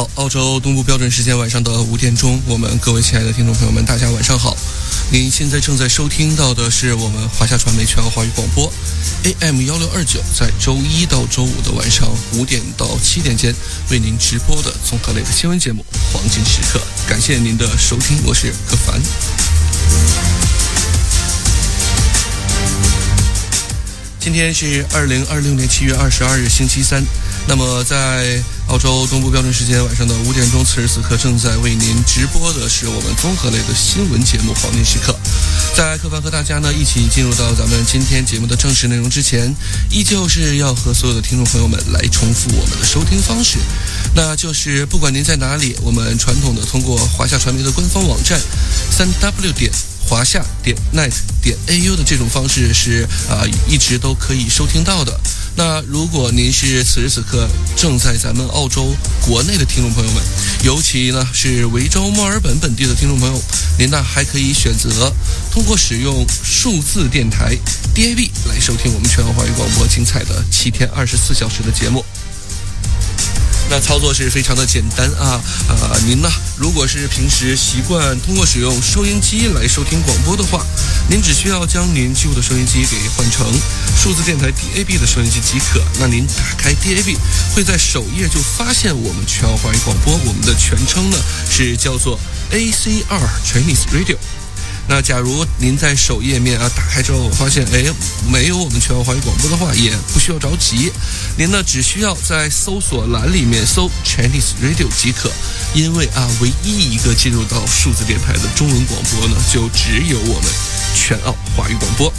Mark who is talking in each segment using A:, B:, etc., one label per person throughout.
A: 好，澳洲东部标准时间晚上的5点钟，我们各位亲爱的听众朋友们，大家晚上好。您现在正在收听到的是我们华夏传媒全澳华语广播 AM1629，在周一到周五的晚上5点到7点间为您直播的综合类的新闻节目《黄金时刻》。感谢您的收听，我是柯凡。今天是2026年7月22日，星期三。那么在澳洲东部标准时间晚上的5点钟，此时此刻正在为您直播的是我们综合类的新闻节目《黄金时刻》。在柯凡和大家呢一起进入到咱们今天节目的正式内容之前，依旧是要和所有的听众朋友们来重复我们的收听方式，那就是不管您在哪里，我们传统的通过华夏传媒的官方网站3w.华夏.net.au 的这种方式是一直都可以收听到的。那如果您是此时此刻正在咱们澳洲国内的听众朋友们，尤其呢是维州墨尔本本地的听众朋友，您呢还可以选择通过使用数字电台 DAB 来收听我们全澳华语广播精彩的7天24小时的节目。那操作是非常的简单您呢如果是平时习惯通过使用收音机来收听广播的话，您只需要将您旧的收音机给换成数字电台 DAB 的收音机即可。那您打开 DAB 会在首页就发现我们全澳华语广播，我们的全称呢是叫做 ACR Chinese Radio。那假如您在首页面打开之后发现没有我们全澳华语广播的话，也不需要着急，您呢只需要在搜索栏里面搜 Chinese Radio 即可。因为唯一一个进入到数字电台的中文广播呢，就只有我们全澳华语广播。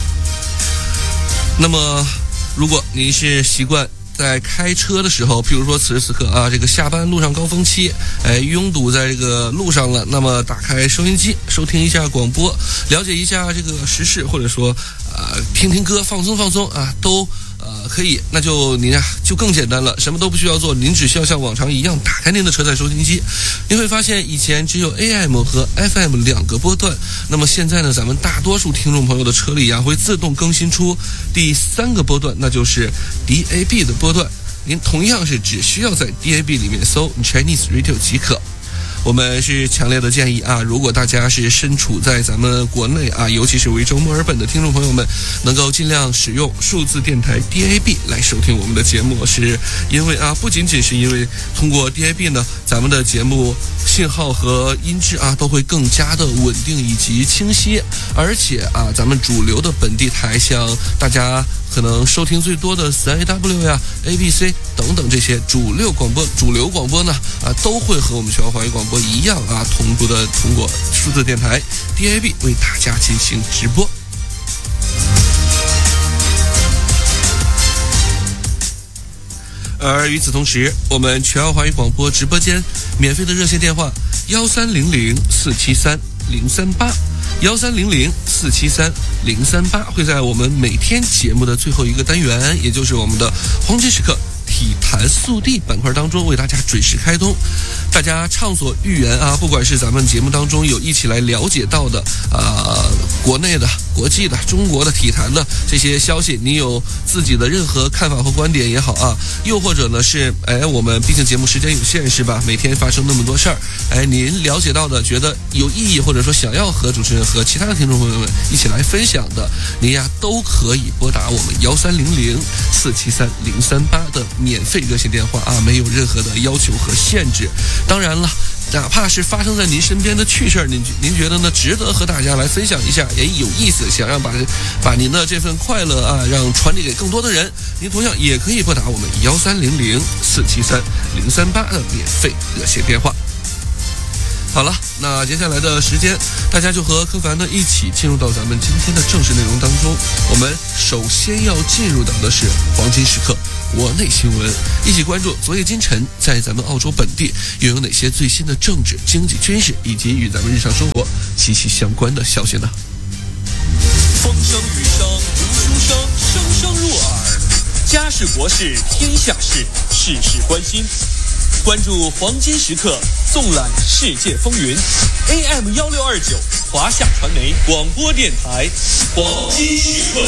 A: 那么如果您是习惯在开车的时候，譬如说此时此刻这个下班路上高峰期，拥堵在这个路上了，那么打开收音机收听一下广播，了解一下这个时事，或者说听听歌放松放松都可以。那就您就更简单了，什么都不需要做，您只需要像往常一样打开您的车载收音机。您会发现以前只有 AM 和 FM 两个波段，那么现在呢，咱们大多数听众朋友的车里会自动更新出第3个波段，那就是 DAB 的波段。您同样是只需要在 DAB 里面搜 Chinese Radio 即可。我们是强烈的建议如果大家是身处在咱们国内尤其是维州墨尔本的听众朋友们，能够尽量使用数字电台 DAB 来收听我们的节目，是因为不仅仅是因为通过 DAB 呢，咱们的节目信号和音质都会更加的稳定以及清晰，而且咱们主流的本地台，像大家可能收听最多的 4AW ABC 等等这些主流广播呢都会和我们全澳华语广播一样同步的通过数字电台 DAB 为大家进行直播。而与此同时，我们全澳华语广播直播间免费的热线电话1300-473-038，1300-473-038会在我们每天节目的最后一个单元，也就是我们的黄金时刻体坛速递板块当中为大家准时开通。大家畅所欲言不管是咱们节目当中有一起来了解到的国内的、国际的、中国的体坛的这些消息，你有自己的任何看法和观点也好又或者呢是我们毕竟节目时间有限是吧，每天发生那么多事儿，您了解到的觉得有意义，或者说想要和主持人和其他的听众朋友们一起来分享的，您都可以拨打我们1300-473-038的免费热线电话没有任何的要求和限制。当然了，哪怕是发生在您身边的趣事儿，您觉得呢值得和大家来分享一下，也有意思，想让把您的这份快乐让传递给更多的人，您同样也可以拨打我们1300-473-038的免费热线电话。好了，那接下来的时间，大家就和柯凡呢一起进入到咱们今天的正式内容当中。我们首先要进入到的是黄金时刻国内新闻，一起关注昨夜今晨在咱们澳洲本地又有哪些最新的政治、经济、军事以及与咱们日常生活息息相关的消息呢？
B: 风声雨声读书声，声声入耳。家事国事天下事，事事关心。关注黄金时刻，纵览世界风云。AM1629华夏传媒广播电台，黄金时刻。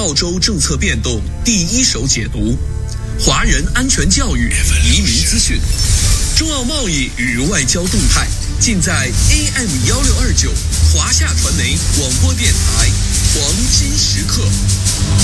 B: 澳洲政策变动第一手解读，华人安全教育、移民资讯，中澳贸易与外交动态，尽在 AM1629华夏传媒广播电台黄金时刻。